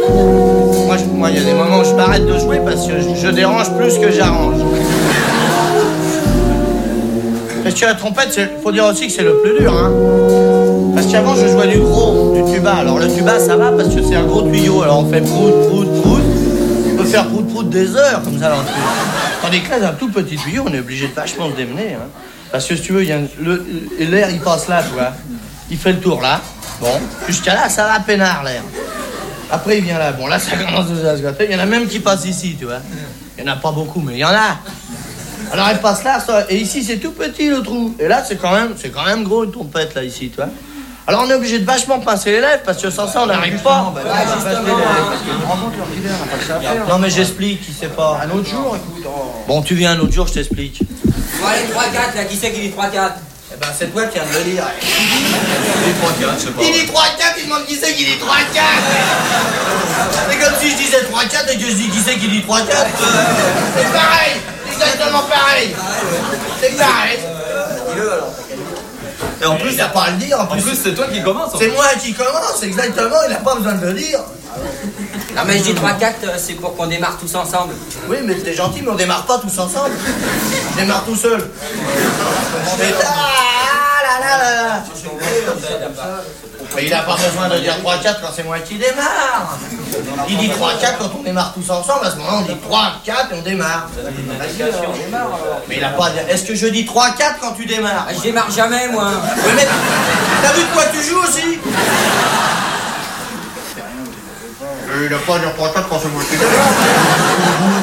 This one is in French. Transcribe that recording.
Moi, il y a des moments où je m'arrête de jouer parce que je dérange plus que j'arrange. Parce que la trompette, faut dire aussi que c'est le plus dur, hein. Parce qu'avant, je jouais du gros, du tuba. Alors le tuba, ça va parce que c'est un gros tuyau. Alors on fait prout, prout, prout. On peut faire prout, prout des heures, comme ça, dans le tuyau. Tandis que là, c'est un tout petit tuyau, on est obligé de vachement se démener, hein. Parce que si tu veux, l'air, il passe là, tu vois. Il fait le tour là. Bon, jusqu'à là, ça va peinard, l'air. Après, il vient là. Bon, là, ça commence à se gâter. Il y en a même qui passent ici, tu vois. Il n'y en a pas beaucoup, mais il y en a. Alors, elle passe là, ça, et ici, c'est tout petit, le trou. Et là, c'est quand même gros, une trompette, là, ici, tu vois. Alors, on est obligé de vachement pincer les lèvres, parce que sans ça, on n'arrive pas. Non, mais j'explique, il sait pas. Un autre jour, écoute. Bon, tu viens un autre jour, je t'explique. Bon, allez, 3-4, là, qui c'est qui dit 3-4? Eh ben, c'est toi qui viens de le lire. Il dit 3-4, je sais pas. Il dit 3-4, il demande qui c'est qui dit 3-4. C'est comme si je disais 3-4 et que je dis qui c'est qui dit 3-4. C'est pareil, exactement pareil. C'est pareil. Dis-le alors. Et en plus, il n'a pas à le dire. En plus, c'est toi qui commence. C'est moi qui commence, exactement, il n'a pas besoin de le dire. Non, mais je dis 3-4, c'est pour qu'on démarre tous ensemble. Oui, mais t'es gentil, mais on démarre pas tous ensemble. Je démarre tout seul. Mais il n'a pas besoin de dire 3-4 quand c'est moi qui démarre. Il dit 3-4 quand on démarre tous ensemble. À ce moment-là, on dit 3-4 et on démarre. Mais il n'a pas à dire. Est-ce que je dis 3-4 quand tu démarres? Je démarre jamais, moi. Oui, mais t'as vu de quoi tu joues aussi? Il n'a pas à dire 3-4 quand c'est moi qui démarre.